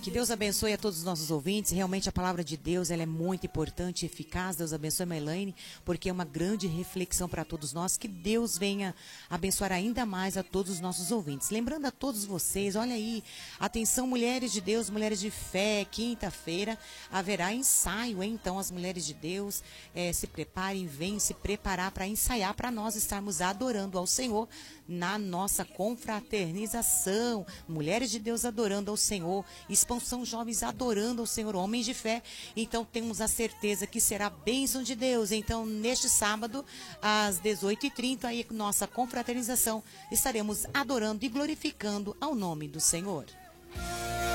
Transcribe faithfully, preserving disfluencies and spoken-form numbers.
Que Deus abençoe a todos os nossos ouvintes. Realmente a palavra de Deus, ela é muito importante e eficaz. Deus abençoe a Elaine, porque é uma grande reflexão para todos nós. Que Deus venha abençoar ainda mais a todos os nossos ouvintes. Lembrando a todos vocês, olha aí, atenção mulheres de Deus, mulheres de fé, quinta-feira haverá ensaio, hein? Então as mulheres de Deus eh, se preparem, venham se preparar para ensaiar, para nós estarmos adorando ao Senhor na nossa confraternização. Mulheres de Deus adorando ao Senhor, Expansão Jovens adorando ao Senhor, homens de fé. Então temos a certeza que será bênção de Deus. Então neste sábado, às dezoito e trinta, aí nossa confraternização, estaremos adorando e glorificando ao nome do Senhor.